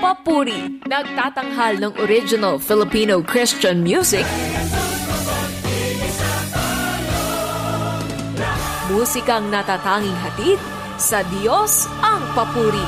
papuri. Nagtatanghal ng original Filipino Christian music. Musikang natatanging hatid sa Diyos ang papuri.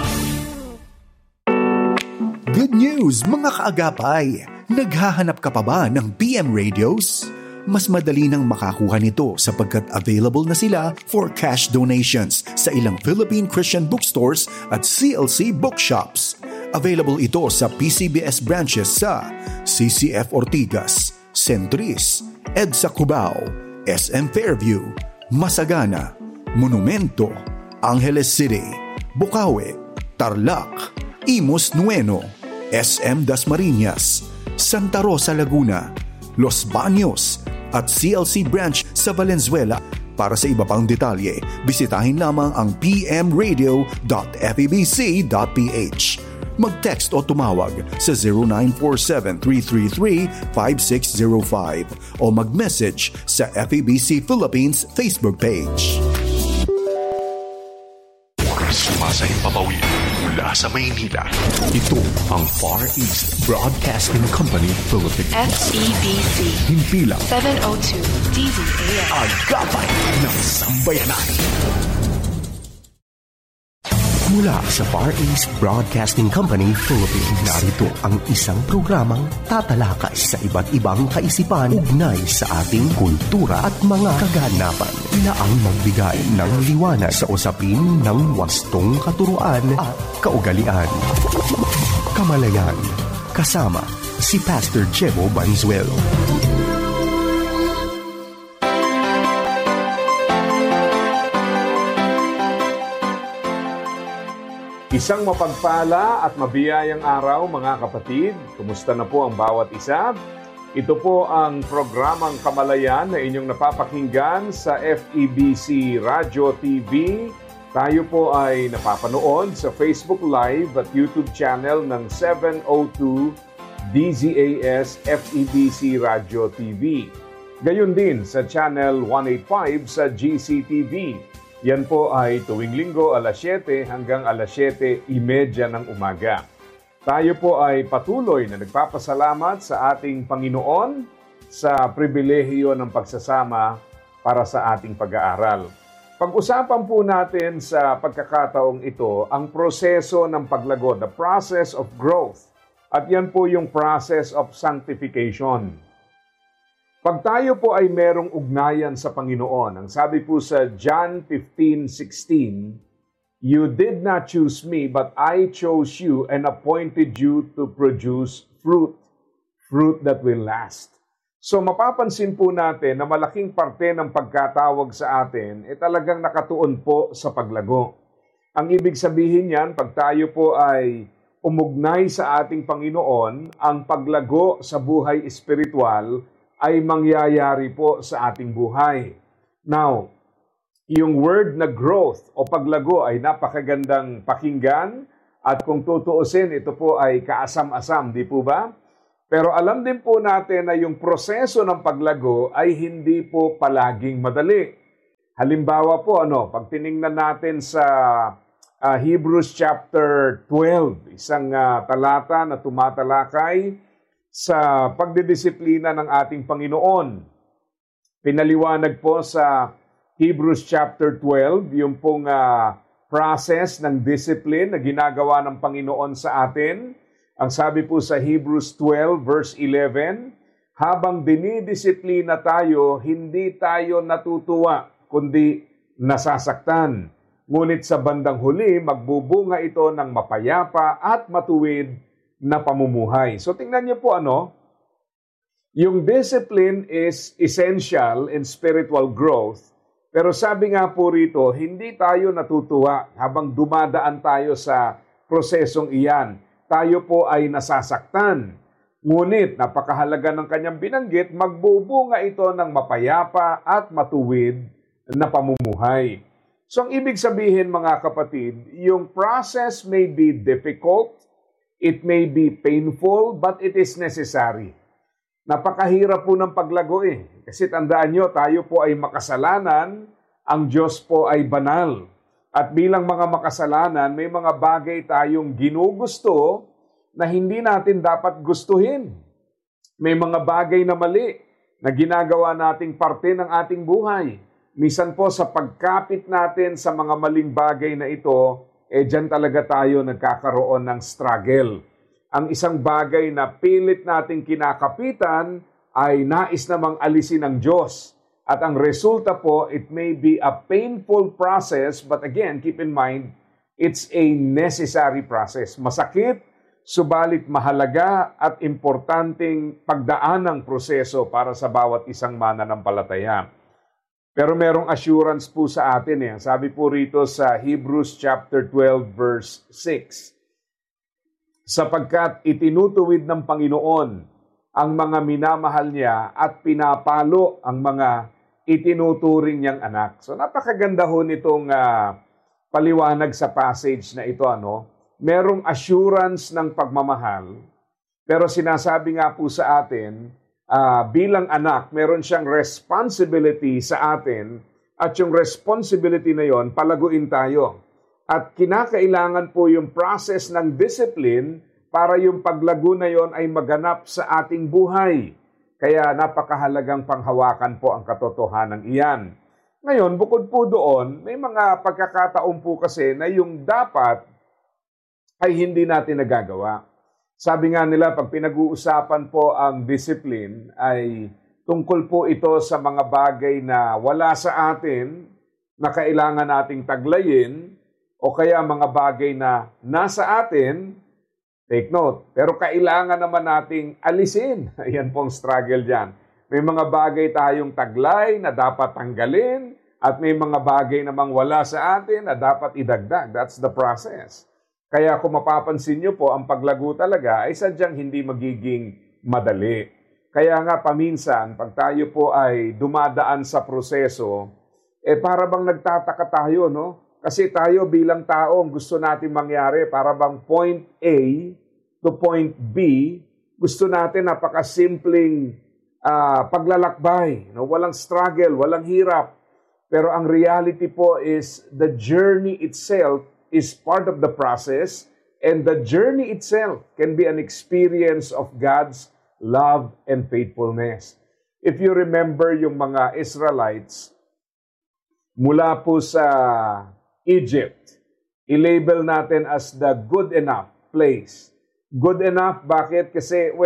Good news mga kaagapay! Naghahanap ka pa ba ng PM radios? Mas madali nang makakuha nito sapagkat available na sila for cash donations sa ilang Philippine Christian bookstores at CLC bookshops. Available ito sa PCBS branches sa CCF Ortigas, Centris, EDSA Cubao, SM Fairview, Masagana, Monumento, Angeles City, Bukawi, Tarlac, Imus Nueno, SM Dasmariñas, Santa Rosa Laguna, Los Baños, at CLC branch sa Valenzuela. Para sa iba pang detalye, bisitahin lamang ang pmradio.febc.ph. Mag-text o tumawag sa 0947-333-5605 o mag-message sa FEBC Philippines Facebook page. Sumasahing papawid mula sa Maynila. Ito ang Far East Broadcasting Company Philippines. FEBC. Himpilang 702 DZAM. Agapay ng Sambayanan. Mula sa Far East Broadcasting Company Philippines, narito ang isang programang tatalakay sa iba't ibang kaisipan ugnay sa ating kultura at mga kaganapan na ang magbigay ng liwanag sa usapin ng wastong katuruan at kaugalian. Kamalayan, kasama si Pastor Jebo Banzuelo. Isang mapagpala at mabiyayang araw mga kapatid. Kumusta na po ang bawat isa? Ito po ang programang Kamalayan na inyong napapakinggan sa FEBC Radio TV. Tayo po ay napapanood sa Facebook Live at YouTube channel ng 702 DZAS FEBC Radio TV. Gayon din sa channel 185 sa GCTV. Yan po ay tuwing linggo alas 7 hanggang alas 7:30 ng umaga. Tayo po ay patuloy na nagpapasalamat sa ating Panginoon sa pribilehiyo ng pagsasama para sa ating pag-aaral. Pag-usapan po natin sa pagkakataong ito ang proseso ng paglago, the process of growth. At yan po yung process of sanctification. Pag tayo po ay merong ugnayan sa Panginoon, ang sabi po sa John 15:16, "You did not choose me, but I chose you and appointed you to produce fruit that will last." So mapapansin po natin na malaking parte ng pagkatawag sa atin ay talagang nakatuon po sa paglago. Ang ibig sabihin niyan, pag tayo po ay umugnay sa ating Panginoon, ang paglago sa buhay espiritual ay mangyayari po sa ating buhay. Now, yung word na growth o paglago ay napakagandang pakinggan at kung tutuusin, ito po ay kaasam-asam, di po ba? Pero alam din po natin na yung proseso ng paglago ay hindi po palaging madali. Halimbawa po, pag tiningnan natin sa Hebrews chapter 12, isang talata na tumatalakay sa pagdidisiplina ng ating Panginoon. Pinaliwanag po sa Hebrews chapter 12, yung pong process ng discipline na ginagawa ng Panginoon sa atin. Ang sabi po sa Hebrews 12 verse 11, habang dinidisiplina tayo, hindi tayo natutuwa, kundi nasasaktan. Ngunit sa bandang huli, magbubunga ito ng mapayapa at matuwid na pamumuhay. So tingnan niyo po yung discipline is essential in spiritual growth. Pero sabi nga po rito, hindi tayo natutuwa habang dumadaan tayo sa prosesong iyan. Tayo po ay nasasaktan. Ngunit napakahalaga ng kanyang binanggit, magbubunga ito ng mapayapa at matuwid na pamumuhay. So ang ibig sabihin mga kapatid, yung process may be difficult, it may be painful, but it is necessary. Napakahirap po ng paglago Kasi tandaan nyo, tayo po ay makasalanan, ang Diyos po ay banal. At bilang mga makasalanan, may mga bagay tayong ginugusto, na hindi natin dapat gustuhin. May mga bagay na mali na ginagawa nating parte ng ating buhay. Minsan po sa pagkapit natin sa mga maling bagay na ito, dyan talaga tayo nagkakaroon ng struggle. Ang isang bagay na pilit nating kinakapitan ay nais namang alisin ng Diyos. At ang resulta po, it may be a painful process, but again, keep in mind, it's a necessary process. Masakit, subalit mahalaga at importanteng pagdaanang proseso para sa bawat isang mananampalataya. Pero merong assurance po sa atin. Sabi po rito sa Hebrews chapter 12 verse 6, sapagkat itinutuwid ng Panginoon ang mga minamahal niya at pinapalo ang mga itinuturing niyang anak. So napakaganda ho nitong paliwanag sa passage na ito. Merong assurance ng pagmamahal, pero sinasabi nga po sa atin, bilang anak, meron siyang responsibility sa atin at yung responsibility na yon, palaguin tayo. At kinakailangan po yung process ng discipline para yung paglago na yon ay maganap sa ating buhay. Kaya napakahalagang panghawakan po ang katotohanan iyan. Ngayon, bukod po doon, may mga pagkakataon po kasi na yung dapat ay hindi natin nagagawa. Sabi nga nila, pag pinag-uusapan po ang discipline, ay tungkol po ito sa mga bagay na wala sa atin, na kailangan nating taglayin, o kaya mga bagay na nasa atin, take note, pero kailangan naman nating alisin. Ayan pong struggle dyan. May mga bagay tayong taglay na dapat tanggalin, at may mga bagay namang wala sa atin na dapat idagdag. That's the process. Kaya kung mapapansin nyo po, ang paglago talaga ay sadyang hindi magiging madali. Kaya nga paminsan, pag tayo po ay dumadaan sa proseso, para bang nagtataka tayo, no? Kasi tayo bilang tao, gusto natin mangyari, para bang point A to point B, gusto natin napakasimpleng paglalakbay, no? Walang struggle, walang hirap. Pero ang reality po is the journey itself is part of the process, and the journey itself can be an experience of God's love and faithfulness. If you remember yung mga Israelites, mula po sa Egypt, i-label natin as the good enough place. Good enough, bakit? Kasi,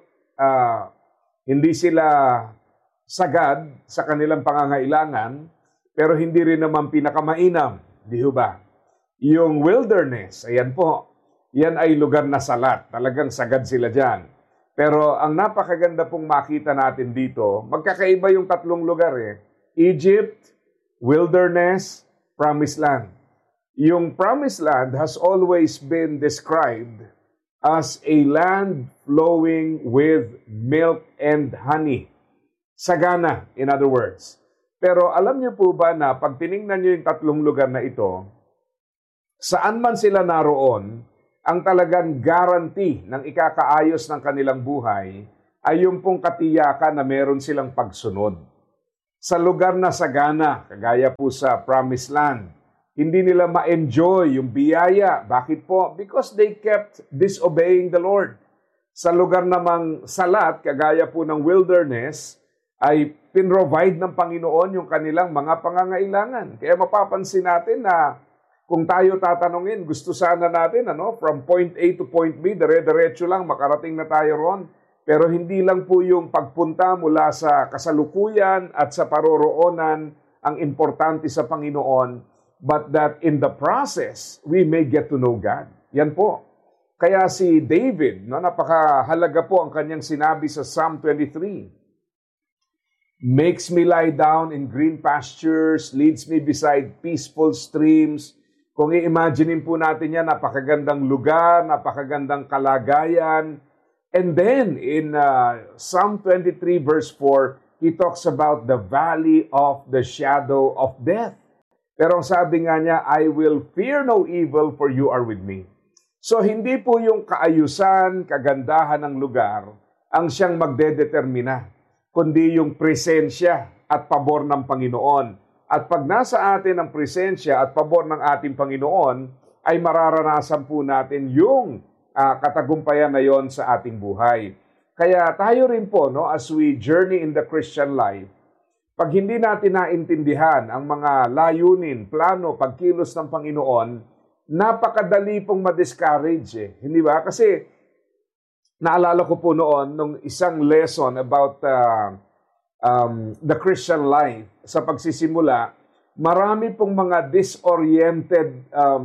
hindi sila sagad sa kanilang pangangailangan, pero hindi rin naman pinakamainam, di ba? Yung wilderness, ayan po, yan ay lugar na salat. Talagang sagad sila dyan. Pero ang napakaganda pong makita natin dito, magkakaiba yung tatlong lugar Egypt, wilderness, promised land. Yung promised land has always been described as a land flowing with milk and honey. Sagana, in other words. Pero alam niyo po ba na pag tinignan niyo yung tatlong lugar na ito, saan man sila naroon, ang talagang guarantee ng ikakaayos ng kanilang buhay ay yung pong katiyakan na meron silang pagsunod. Sa lugar na sagana, kagaya po sa Promised Land, hindi nila ma-enjoy yung biyaya. Bakit po? Because they kept disobeying the Lord. Sa lugar namang salat, kagaya po ng wilderness, ay pinrovide ng Panginoon yung kanilang mga pangangailangan. Kaya mapapansin natin na kung tayo tatanungin, gusto sana natin, from point A to point B, dire-diretso lang, makarating na tayo ron. Pero hindi lang po yung pagpunta mula sa kasalukuyan at sa paroroonan ang importante sa Panginoon, but that in the process, we may get to know God. Yan po. Kaya si David, napakahalaga po ang kanyang sinabi sa Psalm 23. Makes me lie down in green pastures, leads me beside peaceful streams. Kung i-imaginein po natin yan, napakagandang lugar, napakagandang kalagayan. And then, in Psalm 23 verse 4, he talks about the valley of the shadow of death. Pero ang sabi nga niya, I will fear no evil, for you are with me. So, hindi po yung kaayusan, kagandahan ng lugar, ang siyang magdedetermina, kundi yung presensya at pabor ng Panginoon. At pag nasa atin ang presensya at pabor ng ating Panginoon, ay mararanasan po natin yung katagumpayan na yon sa ating buhay. Kaya tayo rin po, no, as we journey in the Christian life, pag hindi natin naintindihan ang mga layunin, plano, pagkilos ng Panginoon, napakadali pong ma-discourage. Hindi ba? Kasi naalala ko po noon nung isang lesson about the Christian life sa pagsisimula, marami pong mga disoriented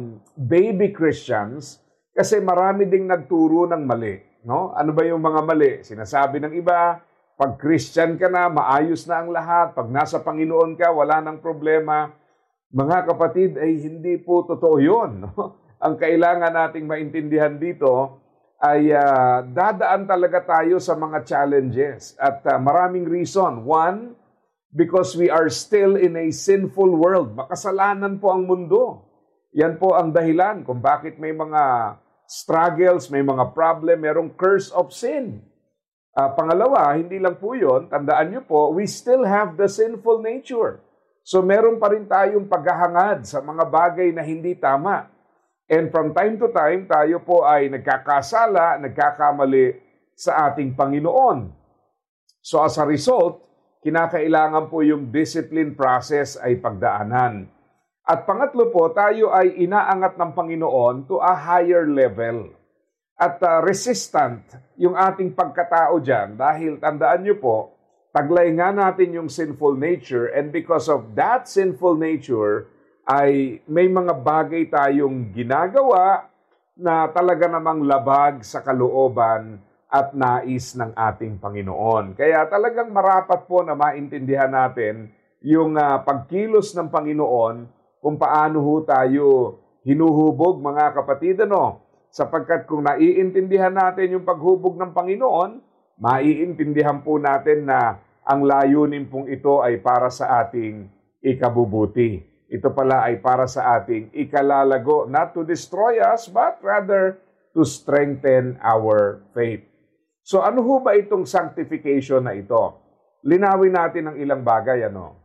baby Christians kasi marami ding nagturo ng mali. No? Ano ba yung mga mali? Sinasabi ng iba, pag Christian ka na, maayos na ang lahat. Pag nasa Panginoon ka, wala nang problema. Mga kapatid, ay hindi po totoo yun. No? Ang kailangan nating maintindihan dito ay dadaan talaga tayo sa mga challenges. At maraming reason. One, because we are still in a sinful world. Makasalanan po ang mundo. Yan po ang dahilan kung bakit may mga struggles, may mga problem, merong curse of sin. Pangalawa, hindi lang po yun, tandaan nyo po, we still have the sinful nature. So meron pa rin tayong paghahangad sa mga bagay na hindi tama. And from time to time, tayo po ay nagkakasala, nagkakamali sa ating Panginoon. So as a result, kinakailangan po yung discipline process ay pagdaanan. At pangatlo po, tayo ay inaangat ng Panginoon to a higher level. At resistant yung ating pagkatao dyan dahil tandaan nyo po, taglay nga natin yung sinful nature and because of that sinful nature ay may mga bagay tayong ginagawa na talaga namang labag sa kalooban at nais ng ating Panginoon. Kaya talagang marapat po na maintindihan natin yung pagkilos ng Panginoon kung paano ho tayo hinuhubog, mga kapatid, sapagkat kung naiintindihan natin yung paghubog ng Panginoon, maiintindihan po natin na ang layunin pong ito ay para sa ating ikabubuti. Ito pala ay para sa ating ikalalago, not to destroy us, but rather to strengthen our faith. So ano ho ba itong sanctification na ito? Linawin natin ang ilang bagay,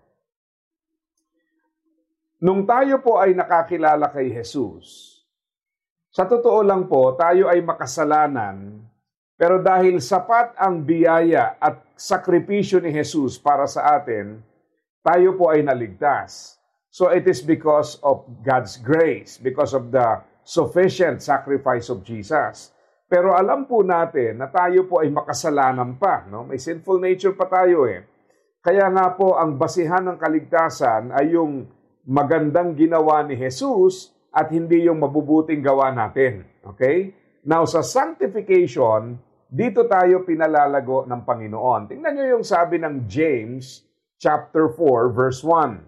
Nung tayo po ay nakakilala kay Jesus, sa totoo lang po, tayo ay makasalanan, pero dahil sapat ang biyaya at sakripisyo ni Jesus para sa atin, tayo po ay naligtas. So it is because of God's grace, because of the sufficient sacrifice of Jesus. Pero alam po natin na tayo po ay makasalanan pa. No? May sinful nature pa tayo Kaya nga po ang basihan ng kaligtasan ay yung magandang ginawa ni Jesus at hindi yung mabubuting gawa natin. Okay? Now, sa sanctification, dito tayo pinalalago ng Panginoon. Tingnan nyo yung sabi ng James chapter 4, verse 1.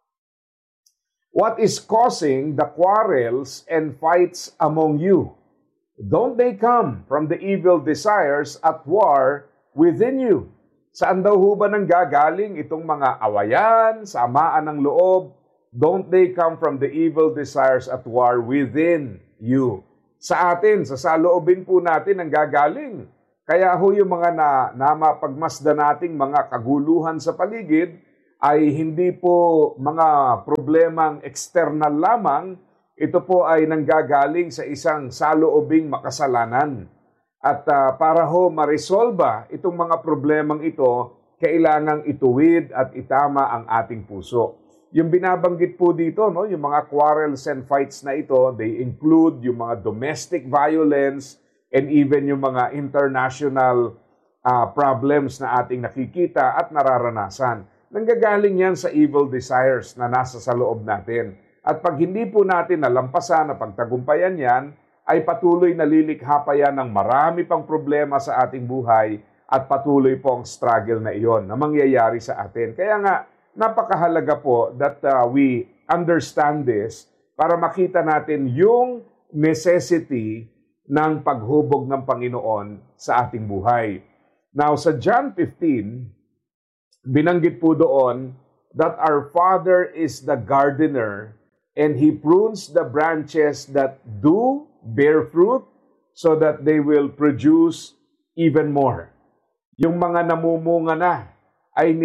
What is causing the quarrels and fights among you? Don't they come from the evil desires at war within you? Saan daw ho ba nanggagaling itong mga awayan, samaan ng loob? Don't they come from the evil desires at war within you? Sa atin, sa saloobin po natin ang gagaling. Kaya ho yung mga na mapagmasda nating mga kaguluhan sa paligid ay hindi po mga problemang external lamang, ito po ay nanggagaling sa isang saloobing makasalanan. At para ho maresolba itong mga problemang ito, kailangang ituwid at itama ang ating puso. Yung binabanggit po dito, yung mga quarrels and fights na ito, they include yung mga domestic violence and even yung mga international problems na ating nakikita at nararanasan. Nanggagaling yan sa evil desires na nasa sa loob natin. At pag hindi po natin nalampasan na pagtagumpayan yan, ay patuloy na lilikha pa yan ng marami pang problema sa ating buhay at patuloy po ang struggle na iyon na mangyayari sa atin. Kaya nga, napakahalaga po that we understand this para makita natin yung necessity ng paghubog ng Panginoon sa ating buhay. Now, sa John 15, binanggit po doon that our Father is the gardener and He prunes the branches that do bear fruit so that they will produce even more. Yung mga namumunga na ay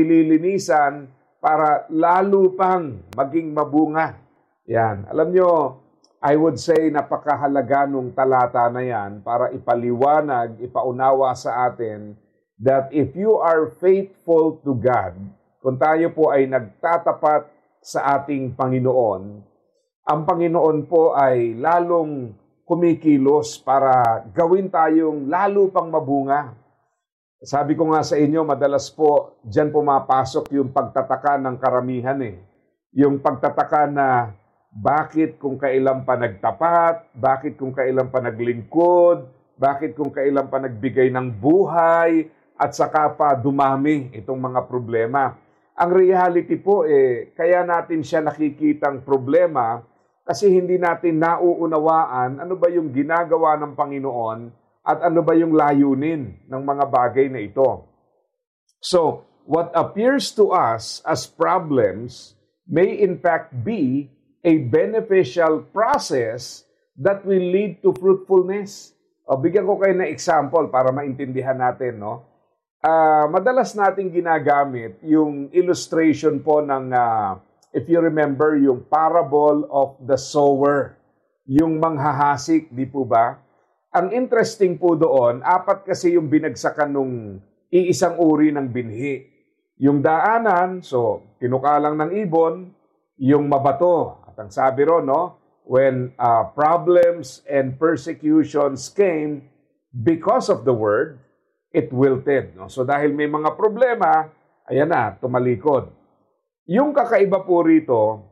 nililinisan para lalo pang maging mabunga. Yan. Alam nyo, I would say napakahalaga nung talata na yan para ipaliwanag, ipaunawa sa atin that if you are faithful to God, kung tayo po ay nagtatapat sa ating Panginoon, ang Panginoon po ay lalong kumikilos para gawin tayong lalo pang mabunga. Sabi ko nga sa inyo, madalas po dyan pumapasok yung pagtataka ng karamihan Yung pagtataka na bakit kung kailan pa nagtapat, bakit kung kailan pa naglingkod, bakit kung kailan pa nagbigay ng buhay, at saka pa dumami itong mga problema. Ang reality po kaya natin siya nakikitang problema kasi hindi natin nauunawaan ano ba yung ginagawa ng Panginoon at ano ba yung layunin ng mga bagay na ito. So, what appears to us as problems may in fact be a beneficial process that will lead to fruitfulness. Bigyan ko kayo ng example para maintindihan natin, no? Madalas nating ginagamit yung illustration po ng, if you remember, yung parable of the sower, yung manghahasik, di po ba? Ang interesting po doon, 4 kasi yung binagsakan nung iisang uri ng binhi. Yung daanan, so tinukalang ng ibon, yung mabato. At ang sabi ron, no, when problems and persecutions came because of the word, it wilted. No? So dahil may mga problema, ayan na, tumalikod. Yung kakaiba po rito,